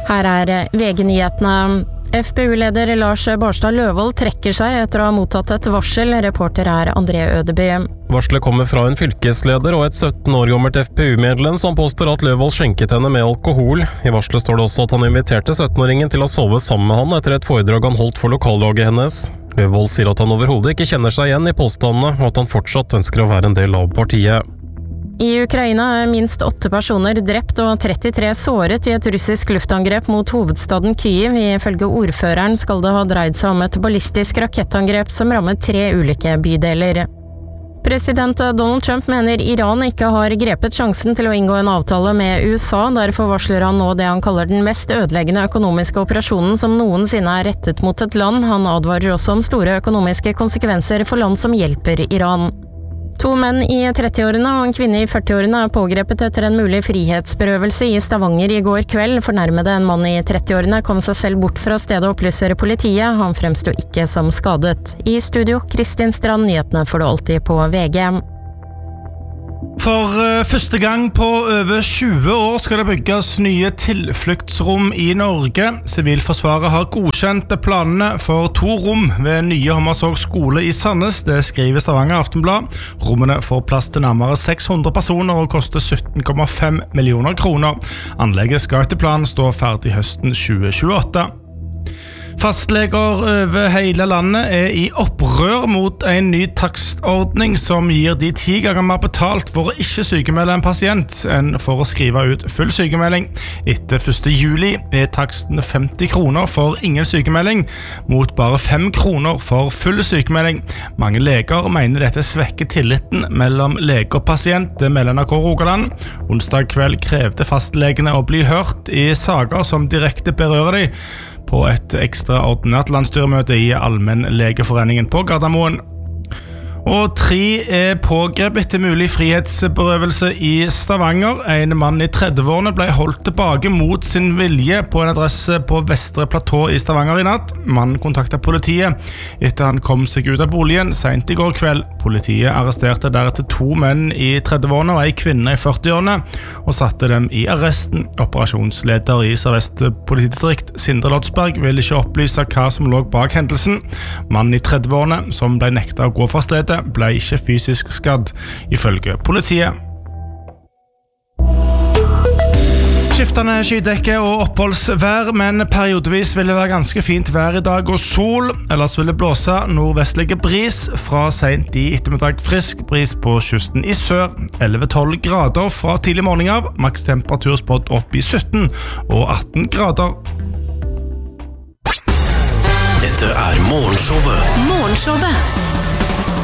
Her VG-nyhetene. FPU-leder Lars Barstad Løvold trekker seg etter å ha mottatt et varsel. Reporter André Ødeby. Varselet kommer fra en fylkesleder og et 17 år gammelt FPU-medlem som påstår at Løvold skjenket henne med alkohol. I varselet står det også at han inviterte 17-åringen til å sove sammen med han etter et foredrag han holdt for lokallaget hennes. Løvold sier at han overhodet ikke kjenner seg igjen i påstandene, og at han fortsatt ønsker å være en del av partiet. I Ukraina minst 8 personer drept og 33 såret i et russisk luftangrep mot hovedstaden Kyiv. Ifølge ordføreren skal det ha dreid seg om et ballistisk rakettangrep som rammet 3 ulike bydeler. President Donald Trump mener Iran ikke har grepet sjansen til å inngå en avtale med USA. Derfor varsler han nå det han kaller den mest ødeleggende økonomiske operasjonen som noensinne rettet mot et land. Han advarer også om store økonomiske konsekvenser for land som hjelper Iran. 2 menn i 30-årene og en kvinne i 40-årene pågrepet etter en mulig frihetsberøvelse i Stavanger i går kveld. Fornærmede en mann i 30-årene kom seg selv bort fra stedet og opplyser politiet. Han fremsto ikke som skadet. I studio, Kristin Strand, nyhetene får du alltid på VG. For første gang på over 20 år skal det bygges nye tilfluktsrom i Norge. Sivilforsvaret har godkjent planene for 2 rom ved nye Hommersåk skole i Sandnes. Det skriver Stavanger Aftenblad. Rommene får plass til nærmere 600 personer og koster 17,5 millioner kroner. Anlegget skal etter planen stå ferdig høsten 2028. Fastleger over hele landet i opprør mot en ny takstordning som gir de 10 ganger mer betalt for å ikke sykemelde en pasient enn for å skrive ut full sykemelding. Etter 1. juli taksten 50 kroner for ingen sykemelding, mot bare 5 kroner for full sykemelding. Mange leger mener dette svekker tilliten mellom lege og pasient, det melder NRK Rogaland. Onsdag kveld krevde fastlegene å bli hørt i saker som direkte berører dem, på et ekstraordinært landsstyremøte i Allmennlegeforeningen på Gardermoen. Og 3 pågrepet etter mulig frihetsberøvelse i Stavanger. En mann i 30-årene ble holdt tilbake mot sin vilje på en adresse på Vestre Platå i Stavanger i natt. Mannen kontaktet politiet etter han kom seg ut av boligen sent i går kveld. Politiet arresterte deretter 2 menn i 30-årene og en kvinne i 40-årene og satte dem i arresten. Operasjonsleder i Sør-Vest politidistrikt, Sindre Lodsberg, vil ikke opplyse hva som lå bak hendelsen. Mannen i 30-årene, som ble nektet å gå fra stedet, ble ikke fysisk skadd, ifølge politiet. Skiftende skydekke og oppholdsvær, men periodevis vil det være ganske fint vær i dag og sol. Ellers vil det blåse nordvestlige bris fra sent i ettermiddag. Frisk bris på kysten i sør. 11-12 grader fra tidlig morgen av. Maks temperatur spådd opp i 17 og 18 grader. Dette Morgenshowet.